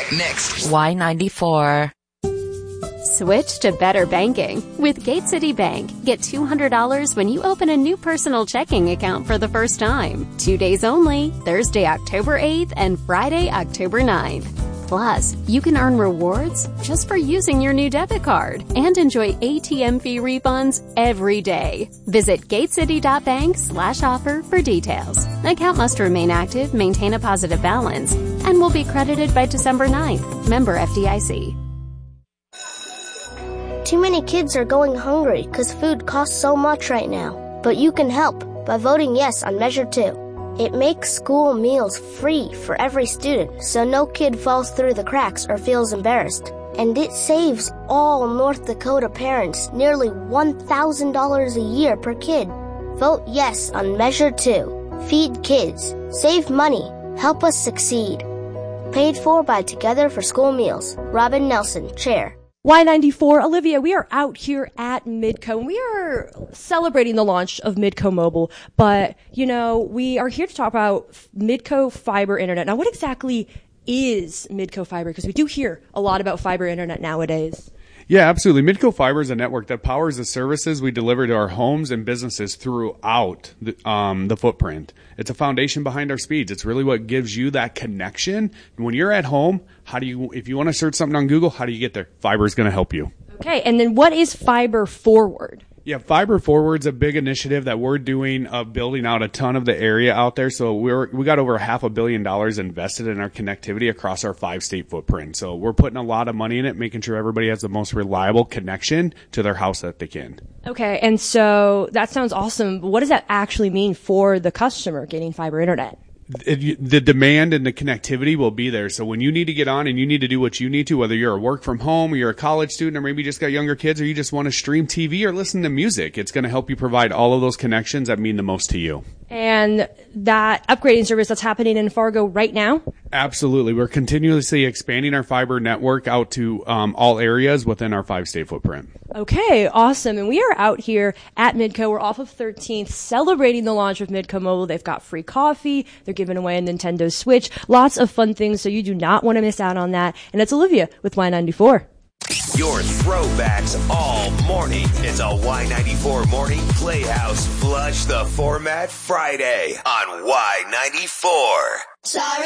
Next. Y94. Switch to better banking. With Gate City Bank, get $200 when you open a new personal checking account for the first time. 2 days only, Thursday, October 8th and Friday, October 9th. Plus, you can earn rewards just for using your new debit card and enjoy ATM fee refunds every day. Visit gatecity.bank/offer for details. Account must remain active, maintain a positive balance, and will be credited by December 9th. Member FDIC. Too many kids are going hungry because food costs so much right now. But you can help by voting yes on Measure 2. It makes school meals free for every student, so no kid falls through the cracks or feels embarrassed. And it saves all North Dakota parents nearly $1,000 a year per kid. Vote yes on Measure 2. Feed kids. Save money. Help us succeed. Paid for by Together for School Meals. Robin Nelson, Chair. Y94, Olivia, we are out here at Midco, and we are celebrating the launch of Midco Mobile, but, we are here to talk about Midco Fiber Internet. Now, what exactly is Midco Fiber? Because we do hear a lot about fiber internet nowadays. Yeah, absolutely. Midco Fiber is a network that powers the services we deliver to our homes and businesses throughout the footprint. It's a foundation behind our speeds. It's really what gives you that connection. When you're at home, if you want to search something on Google, how do you get there? Fiber is going to help you. Okay, and then what is Fiber Forward? Yeah, Fiber Forward's a big initiative that we're doing of building out a ton of the area out there. So we got over $500 million invested in our connectivity across our 5-state footprint. So we're putting a lot of money in it, making sure everybody has the most reliable connection to their house that they can. Okay, and so that sounds awesome. But what does that actually mean for the customer getting fiber internet? The demand and the connectivity will be there. So when you need to get on and you need to do what you need to, whether you're a work from home or you're a college student or maybe you just got younger kids or you just want to stream TV or listen to music, it's going to help you provide all of those connections that mean the most to you. And that upgrading service that's happening in Fargo right now? Absolutely. We're continuously expanding our fiber network out to all areas within our 5-state footprint. Okay, awesome. And we are out here at Midco. We're off of 13th celebrating the launch of Midco Mobile. They've got free coffee. They're giving away a Nintendo Switch. Lots of fun things, so you do not want to miss out on that. And it's Olivia with Y94. Your throwbacks all morning. It's a Y94 Morning Playhouse Flush the Format Friday on Y94. Sorry.